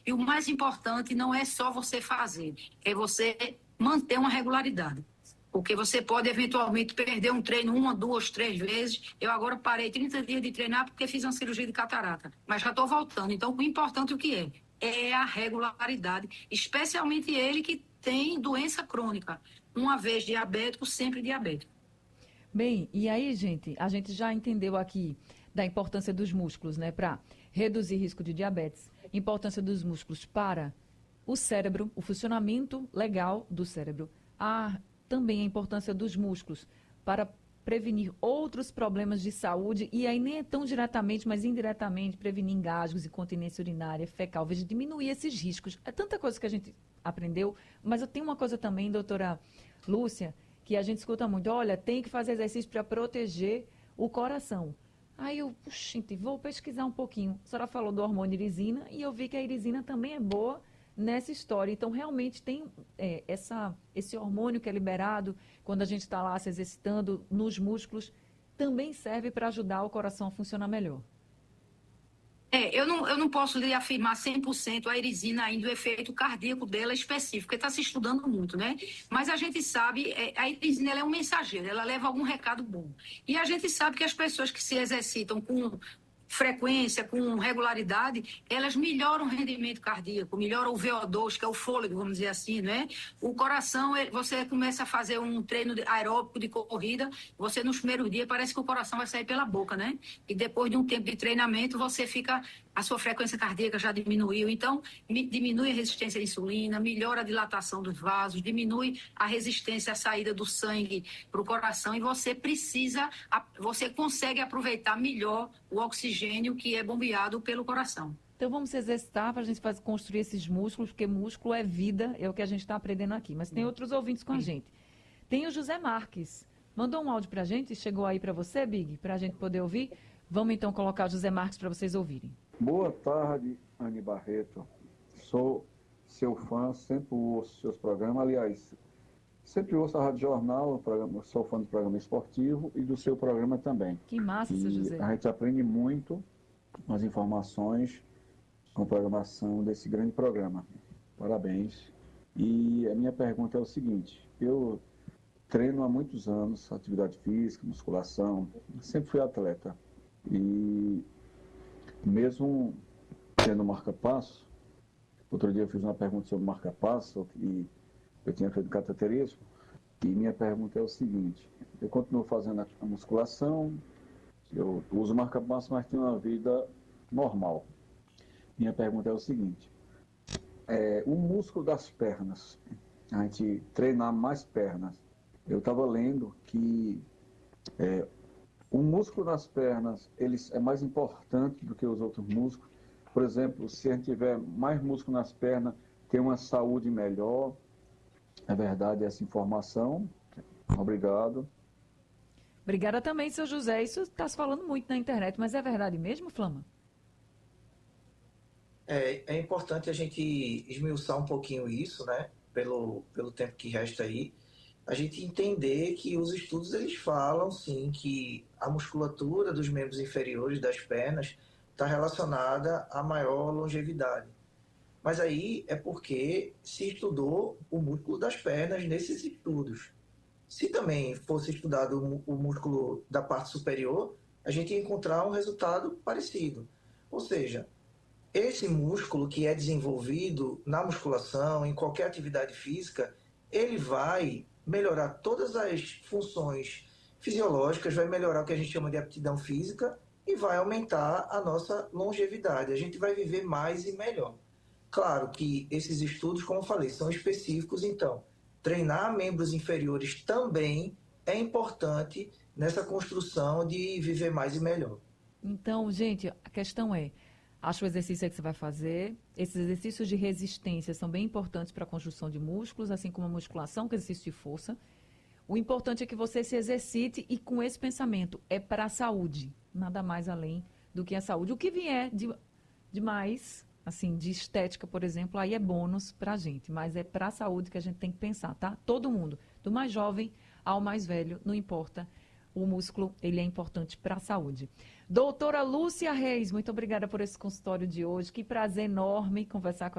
E o mais importante não é só você fazer, é você manter uma regularidade. Porque você pode, eventualmente, perder um treino 1, 2, 3 vezes. Eu agora parei 30 dias de treinar porque fiz uma cirurgia de catarata. Mas já estou voltando. Então, o importante o que é? É a regularidade. Especialmente ele que tem doença crônica. Uma vez diabético, sempre diabético. Bem, e aí, gente, a gente já entendeu aqui da importância dos músculos, né, para reduzir risco de diabetes, importância dos músculos para o cérebro, o funcionamento legal do cérebro, também a importância dos músculos para prevenir outros problemas de saúde, e aí nem é tão diretamente, mas indiretamente, prevenir engasgos, incontinência urinária, fecal, veja, diminuir esses riscos. É tanta coisa que a gente aprendeu, mas eu tenho uma coisa também, doutora Lúcia, que a gente escuta muito, olha, tem que fazer exercício para proteger o coração. Aí eu, gente, vou pesquisar um pouquinho. A senhora falou do hormônio irisina e eu vi que a irisina também é boa nessa história. Então, realmente tem esse hormônio que é liberado quando a gente está lá se exercitando nos músculos, também serve para ajudar o coração a funcionar melhor. Eu não posso lhe afirmar 100% a irisina ainda, o efeito cardíaco dela é específico, porque está se estudando muito, né? Mas a gente sabe, a irisina ela é um mensageiro, ela leva algum recado bom. E a gente sabe que as pessoas que se exercitam com frequência, com regularidade, elas melhoram o rendimento cardíaco, melhoram o VO2, que é o fôlego, vamos dizer assim, né? O coração, você começa a fazer um treino aeróbico de corrida, você nos primeiros dias parece que o coração vai sair pela boca, né? E depois de um tempo de treinamento, a sua frequência cardíaca já diminuiu, então diminui a resistência à insulina, melhora a dilatação dos vasos, diminui a resistência à saída do sangue para o coração e você consegue aproveitar melhor o oxigênio que é bombeado pelo coração. Então vamos se exercitar para a gente construir esses músculos, porque músculo é vida, é o que a gente está aprendendo aqui. Mas tem outros ouvintes com a gente. Tem o José Marques. Mandou um áudio para a gente, chegou aí para você, Big, para a gente poder ouvir. Vamos então colocar o José Marques para vocês ouvirem. Boa tarde, Anne Barreto. Sou seu fã, sempre ouço seus programas. Aliás, sempre ouço a Rádio Jornal, sou fã do programa esportivo e do seu programa também. Que massa, seu José. A gente aprende muito com as informações, com a programação desse grande programa. Parabéns. E a minha pergunta é o seguinte: eu treino há muitos anos, atividade física, musculação, sempre fui atleta. E mesmo tendo marca-passo, outro dia eu fiz uma pergunta sobre marca-passo e eu tinha feito cateterismo, e minha pergunta é o seguinte: eu continuo fazendo a musculação, eu uso marca-passo, mas tenho uma vida normal. Minha pergunta é o seguinte: o músculo das pernas, a gente treinar mais pernas, eu estava lendo que o músculo das pernas é mais importante do que os outros músculos. Por exemplo, se a gente tiver mais músculo nas pernas, tem uma saúde melhor. É verdade essa informação? Obrigado. Obrigada também, seu José. Isso está se falando muito na internet, mas é verdade mesmo, Flama? É importante a gente esmiuçar um pouquinho isso, né? Pelo tempo que resta aí. A gente entender que os estudos eles falam, sim, que a musculatura dos membros inferiores das pernas está relacionada a maior longevidade. Mas aí é porque se estudou o músculo das pernas nesses estudos. Se também fosse estudado o músculo da parte superior, a gente ia encontrar um resultado parecido. Ou seja, esse músculo que é desenvolvido na musculação, em qualquer atividade física, ele vai melhorar todas as funções fisiológicas, vai melhorar o que a gente chama de aptidão física e vai aumentar a nossa longevidade. A gente vai viver mais e melhor. Claro que esses estudos, como eu falei, são específicos, então treinar membros inferiores também é importante nessa construção de viver mais e melhor. Então, gente, a questão é, acha o exercício aí que você vai fazer. Esses exercícios de resistência são bem importantes para a construção de músculos, assim como a musculação, que é exercício de força. O importante é que você se exercite e com esse pensamento, é para a saúde, nada mais além do que a saúde. O que vier de mais, assim, de estética, por exemplo, aí é bônus para a gente, mas é para a saúde que a gente tem que pensar, tá? Todo mundo, do mais jovem ao mais velho, não importa. O músculo, ele é importante para a saúde. Doutora Lúcia Reis, muito obrigada por esse consultório de hoje. Que prazer enorme conversar com